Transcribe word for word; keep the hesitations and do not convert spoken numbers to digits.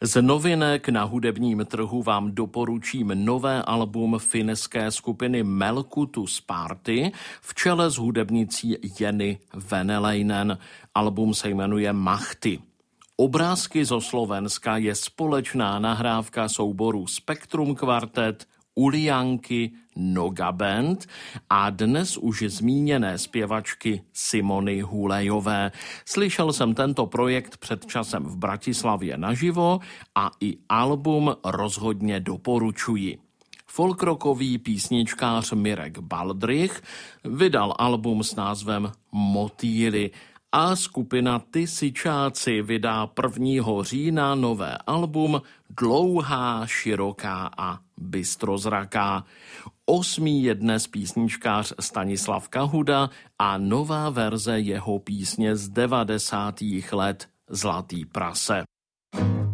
Z novinek na hudebním trhu vám doporučím nové album finské skupiny Melkutus Party v čele s hudebnicí Jenny Venelainen. Album se jmenuje Mahti. Obrázky zo Slovenska je společná nahrávka souboru Spektrum Kvartet, Ulianky, Noga Band a dnes už zmíněné zpěvačky Simony Hulejové. Slyšel jsem tento projekt před časem v Bratislavě naživo a i album rozhodně doporučuji. Folkrockový písničkář Mirek Baldrich vydal album s názvem Motýly a skupina Ty Sičáci vydá prvního října nové album Dlouhá, široká a bystrozraká. Osmý je dnes písničkář Stanislav Kahuda a nová verze jeho písně z devadesátých let Zlatý prase.